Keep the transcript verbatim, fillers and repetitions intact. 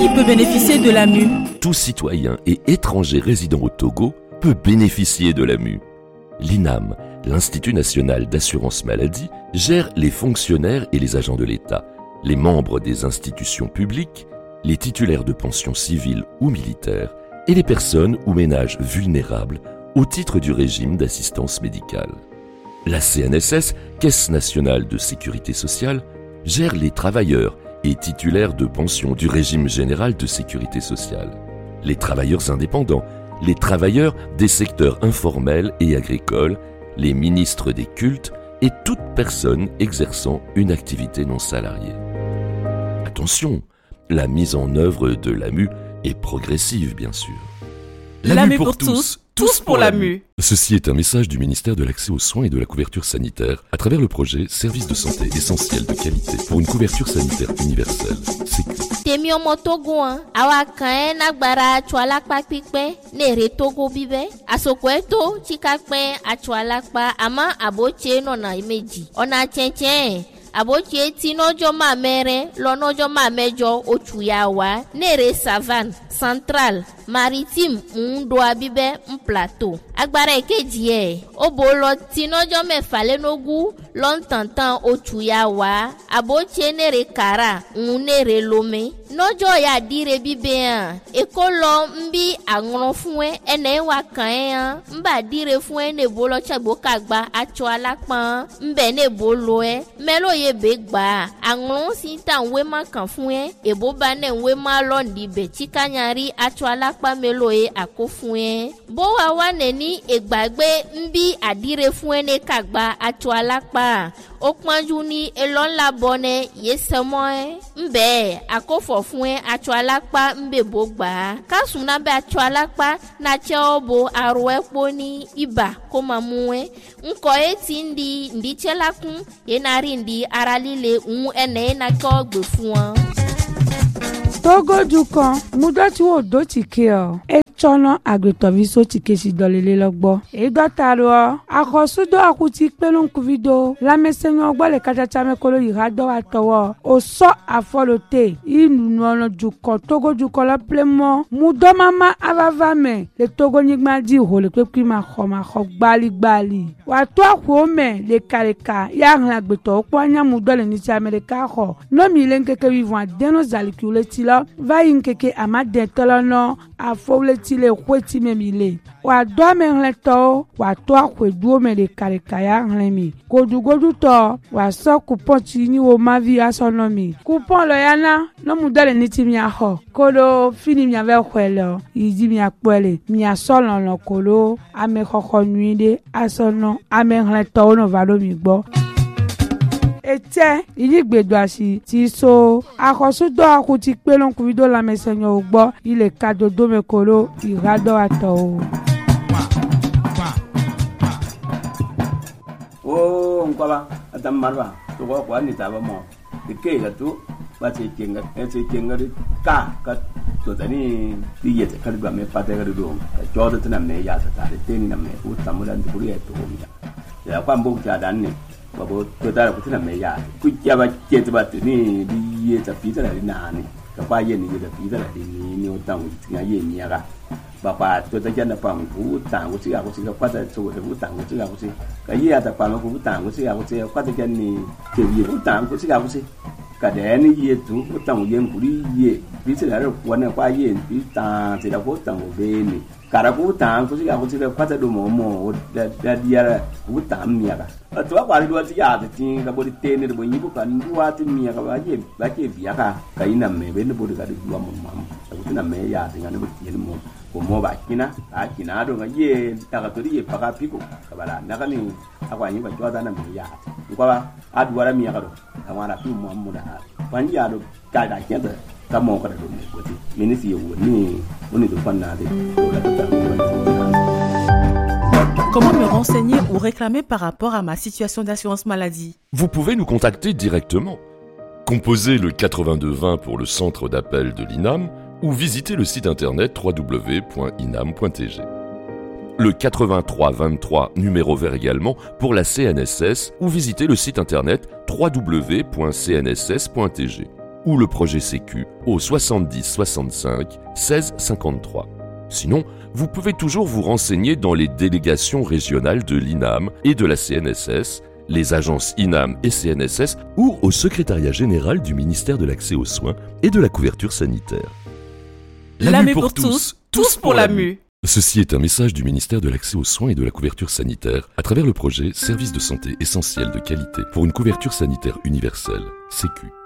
Qui peut bénéficier de l'A M U? Tout citoyen et étranger résidant au Togo peut bénéficier de l'A M U. L'I N A M, l'Institut national d'assurance maladie, gère les fonctionnaires et les agents de l'État, les membres des institutions publiques, les titulaires de pensions civiles ou militaires et les personnes ou ménages vulnérables au titre du régime d'assistance médicale. La C N S S, Caisse nationale de sécurité sociale, gère les travailleurs et titulaires de pensions du régime général de sécurité sociale, les travailleurs indépendants, les travailleurs des secteurs informels et agricoles, les ministres des cultes et toute personne exerçant une activité non salariée. Attention, la mise en œuvre de l'A M U est progressive, bien sûr. L'A M U pour tous, tous pour l'A M U. Ceci est un message du ministère de l'Accès aux soins et de la couverture sanitaire à travers le projet Service de santé essentiel de qualité pour une couverture sanitaire universelle. Sécu. Tèmi ọmọ Togo an, àwa kan ẹ nagbara atsọ alakpa pípẹ́ n'èrè Togo bíbẹ́. Àsopọ̀ ẹ̀tọ́ tsika pẹ́ atsọ alakpa àmọ́ àbótse nọ̀nà méjì. Ọ̀nà tsẹ̀tsẹ̀ àbótse tí nọ́jọ́ máa mẹ́rẹ́ lọ nọ́jọ́ máa mẹ́jọ oṣù yà wá n'èrè savane central maritime ń do abíbẹ́ ń plateau. Agbára èkejì ẹ̀ ó bò lọ tí nọ́jọ́ mẹ́fà lẹ́nogún lọ́ntàntàn oṣù yà wá àbótse n'èrè kàrà ń n'èrè lomé. Nọ́jọ́ yà dire bíbẹ́ hàn èkó lọ ń bí àrùn fún ẹ ẹnẹ́ wà kàn ẹ́ hàn ń bà dire fún ẹ n'èbó lọ tsẹ̀gbó kàgbà atsọ alápọ̀n ń bẹ̀ n'èbó lọ ẹ mẹ́lò yẹ bẹ́ gbà àrùn sí ta ń wé má kàn fún ẹ èbó bá n'ẹ̀ ń wé má lọ́ọ̀dì bẹ̀ tsikanyari atsọ alápá mẹ́lò yẹ àkó fún ẹ bó wa wà nẹ́ni ègbàgbé ń bí àdire fún ẹ ní kàgbà atsọ alápá ó pọ́njú ní elọ́ńlá bọ́nẹ yé sẹ́mọ́ ẹ ń bẹ́ẹ̀ àkófọ̀ fún ẹ atsọ alápá ń bẹ̀ bó gbà á kásùn náà bẹ atsọ alápá náà tsẹ́ ọ bo arọ ẹ kpó ní ibà kó máa mú ẹ ńkọ ẹ ti ń di ǹdí tsẹ́ la kún yẹn náà rí ǹdí ara líle ń ẹnẹ́ yẹn náà kọ́ gbè fún ọ. Togo du kan mudoti wo do tike o e tsɔnɔ agbetɔviso tike si dɔlele lɔ gbɔ edɔta do akɔsudo akuti kpelonkuvi do lamɛsɛnyɔ gbɔ le katsatsame kolo yi ha dɔ wa tɔwɔ o sɔ afɔlo te inunɔnɔ dukɔ Togo dukɔ lɔ plemɔ mudɔmama avava mɛ le Togo nyigba di ho le kpekpe ma xɔ ma xɔ gbaligbali wa to axuwo mɛ lekaleka ya hlẽ agbetɔwo kpɔ anyamudɔ le nitsi ame ɖeka xɔ nomi le nkeke wivɔn adeno zalikiwo le ti lɔ va yi nkeke amadetɔ lɔ nɔ afɔwo le ti le xoeti me mi le wa do ame hlẽtɔwo wa to axɔeduwo me ɖekaɖeka ya hlẽ mi godugodutɔ wa sɔ kupɔn tsi ni wo mavi asɔ nɔ mi kupɔn lɔ ya na nɔmudɔ le nitsi mia xɔ kolo fini mia vɛ xɔe le yi dzi mia kpɔe le mia sɔ lɔlɔ kolo ame xɔxɔ nyui ɖe asɔ nɔ ame hlẽtɔwo nɔ va ɖo mi gbɔ. Etsɛ inyigbedoasi ti so akɔsudɔ akuti kpelonkuvi do lamɛsɛnyɔwo gbɔ ile kadodo me kolo iradɔ atɔwo. o nkɔba atam marba to ko ko ani taba mo de ke la tu ba se kenga e se kenga de ka ka to tani ti yete ka ba me pate ga do ka jodo tana me ya ta ta de ni na me u tamulan de buri to mi ya kwa mbo ta dan ne babo to tara ko tana me ya ku ya ba ke ta ba ni di ye ta pi ta ni na ni ka ba ye ni ye da pi ta ni ni o tang ya ye ni ya ga ba pa to ta jana pa mu tang ko ti ga ko ti ga kwa ta so ko tang ko ti ga ko ti ka ye ta pa ko tang ko ti ga ko ti kwa ta ni ke ye ko tang ko ti ga ko ti ka de ni ye tu ko tang ye buri ye bi ti la ro ko na kwa ye bi ta ti da ko tang o be ni kara ko tang ko ti ga ko ti kwa ta do mo mo da da dia ko tang mi ya ga to ba ri do ti ya ti ka bo ti te ni bo ni ko kan duwa ti mi ya ga ba ye ba ke bi ya ka ka ina me be ni bo ga du mo mo ko ti na me ya ti ga ni bo ti ni mo ko mo ba kina a kina do ga ye ta ga to ye pa ka piko ka bala na ka ni akwa ni ba to da na me ya ko ba a du wara mi ya ga do ka ma ra pi mo mo da ban ya do ka da ke da ka mo ka da do me ko ti ni si yo ni ni do fan na de do la ta. Comment me renseigner ou réclamer par rapport à ma situation d'assurance maladie? Vous pouvez nous contacter directement. Composez le quatre-vingt-deux vingt pour le centre d'appel de l'I N A M ou visitez le site internet w w w point i n a m point t g. Le quatre-vingt-trois vingt-trois numéro vert également pour la C N S S ou visitez le site internet w w w point c n s s point t g. ou le projet Sécu au soixante-dix soixante-cinq seize cinquante-trois. Sinon, vous pouvez toujours vous renseigner dans les délégations régionales de l'I N A M et de la C N S S, les agences I N A M et C N S S ou au secrétariat général du ministère de l'Accès aux soins et de la couverture sanitaire. La mue pour tous, tous pour la mue. Ceci est un message du ministère de l'Accès aux soins et de la couverture sanitaire à travers le projet Service de santé essentiel de qualité pour une couverture sanitaire universelle, Sécu.